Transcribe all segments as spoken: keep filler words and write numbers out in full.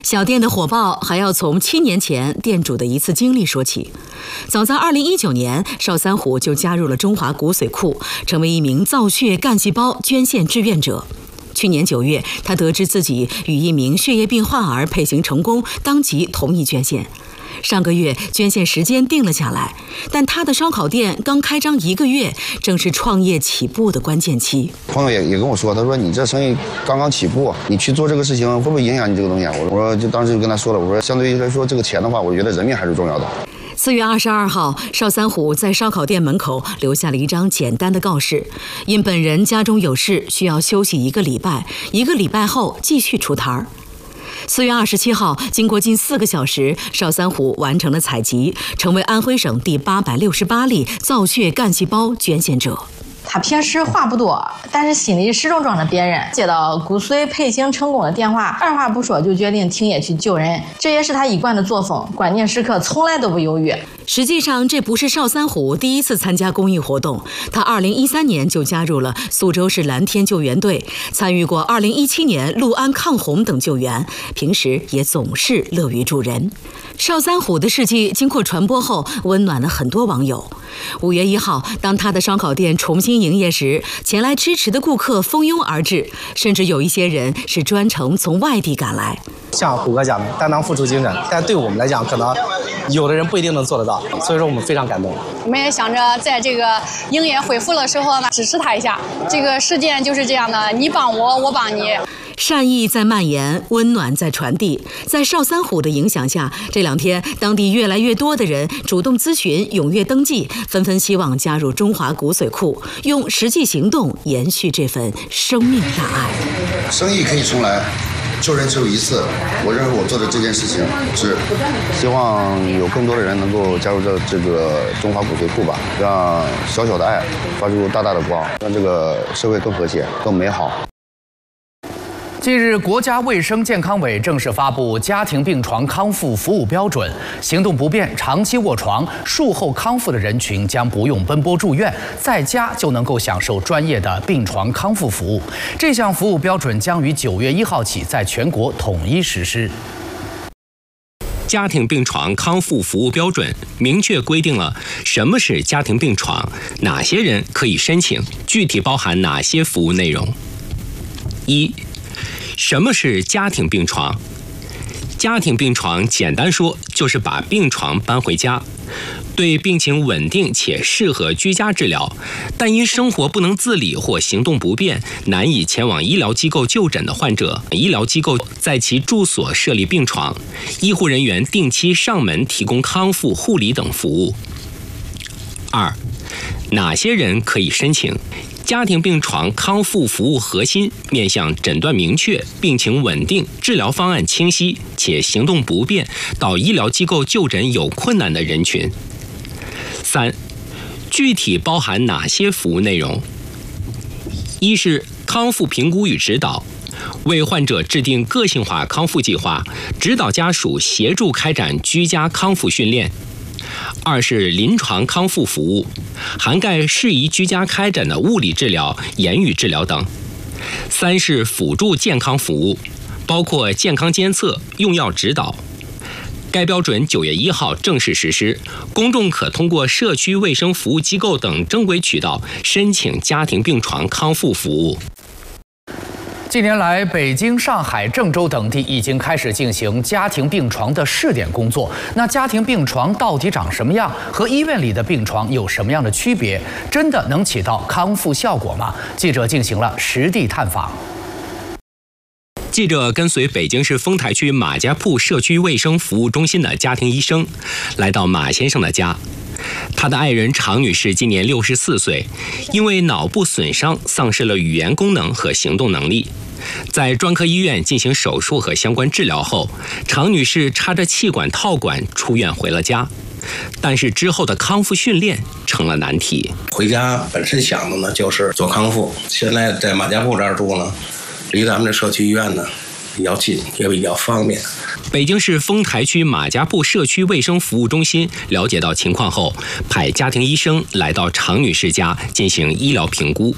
小店的火爆还要从七年前店主的一次经历说起。早在二零一九年，邵三虎就加入了中华骨髓库，成为一名造血干细胞捐献志愿者。去年九月，他得知自己与一名血液病患儿配型成功，当即同意捐献。上个月捐献时间定了下来，但他的烧烤店刚开张一个月，正是创业起步的关键期。 朋友也也跟我说，他说你这生意刚刚起步，你去做这个事情会不会影响你这个东西啊？我说就当时就跟他说了，我说相对于来说这个钱的话，我觉得人命还是重要的。 四月二十二号，邵三虎在烧烤店门口留下了一张简单的告示，因本人家中有事，需要休息一个礼拜，一个礼拜后继续出摊儿。四月二十七号，经过近四个小时，邵三虎完成了采集，成为安徽省第八百六十八例造血干细胞捐献者。 他平时话不多，但是心里始终装着别人。接到骨髓配型成功的电话，二话不说就决定停业去救人，这也是他一贯的作风，关键时刻从来都不犹豫。 实际上，这不是邵三虎第一次参加公益活动，他二零一三年就加入了苏州市蓝天救援队，参与过二零一七年六安抗洪等救援，平时也总是乐于助人。邵三虎的事迹经过传播后，温暖了很多网友。五月一号，当他的烧烤店重新营业时，前来支持的顾客蜂拥而至，甚至有一些人是专程从外地赶来。 像虎哥讲的，担当付出精神，但对我们来讲，可能有的人不一定能做得到，所以说我们非常感动。 我们也想着在这个营业恢复的时候呢，支持他一下。这个事件就是这样的，你帮我，我帮你。 善意在蔓延，温暖在传递。在邵三虎的影响下，这两天当地越来越多的人主动咨询、踊跃登记，纷纷希望加入中华骨髓库，用实际行动延续这份生命大爱。 生意可以重来，救人只有一次。我认为我做的这件事情是希望有更多的人能够加入这这个中华骨髓库吧，让小小的爱发出大大的光，让这个社会更和谐、更美好。 近日，国家卫生健康委正式发布家庭病床康复服务标准，行动不便、长期卧床、术后康复的人群将不用奔波住院，在家就能够享受专业的病床康复服务。这项服务标准将于九月一号起在全国统一实施。 家庭病床康复服务标准明确规定了什么是家庭病床，哪些人可以申请，具体包含哪些服务内容。一、什么是家庭病床？家庭病床简单说就是把病床搬回家，对病情稳定且适合居家治疗，但因生活不能自理或行动不便，难以前往医疗机构就诊的患者，医疗机构在其住所设立病床，医护人员定期上门提供康复护理等服务。二、哪些人可以申请？家庭病床康复服务核心面向诊断明确、病情稳定、治疗方案清晰且行动不便到医疗机构就诊有困难的人群。三、具体包含哪些服务内容？一是康复评估与指导，为患者制定个性化康复计划，指导家属协助开展居家康复训练。二是临床康复服务，涵盖适宜居家开展的物理治疗、言语治疗等。三是辅助健康服务，包括健康监测、用药指导。该标准九月一号正式实施，公众可通过社区卫生服务机构等正规渠道申请家庭病床康复服务。 近年来，北京、上海、郑州等地已经开始进行家庭病床的试点工作。那家庭病床到底长什么样？和医院里的病床有什么样的区别？真的能起到康复效果吗？记者进行了实地探访。 记者跟随北京市丰台区马家铺社区卫生服务中心的家庭医生，来到马先生的家。他的爱人常女士今年六十四岁，因为脑部损伤丧失了语言功能和行动能力。在专科医院进行手术和相关治疗后，常女士插着气管套管出院回了家，但是之后的康复训练成了难题。 回家本身想的呢就是做康复，现在在马家铺这儿住呢，离咱们这社区医院呢比较近，也比较方便。 北京市丰台区马家铺社区卫生服务中心了解到情况后，派家庭医生来到常女士家进行医疗评估。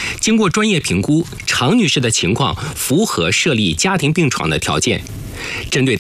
经过专业评估，常女士的情况符合设立家庭病床的条件。针对